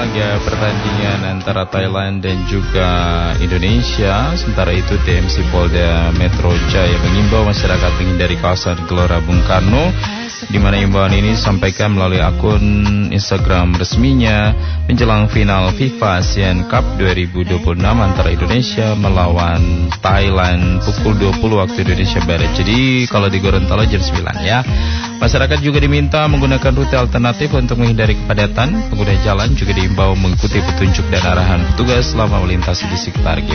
laga pertandingan antara Thailand dan juga Indonesia. Sementara itu TMC Polda Metro Jaya mengimbau masyarakat menghindari kawasan Gelora Bung Karno, di mana imbauan ini disampaikan melalui akun Instagram resminya menjelang final FIFA ASEAN Cup 2026 antara Indonesia melawan Thailand pukul 20 waktu Indonesia Barat. Jadi kalau di Gorontalo jam 9 ya. Masyarakat juga diminta menggunakan rute alternatif untuk menghindari kepadatan. Pengguna jalan juga diimbau mengikuti petunjuk dan arahan petugas selama melintasi di sekitar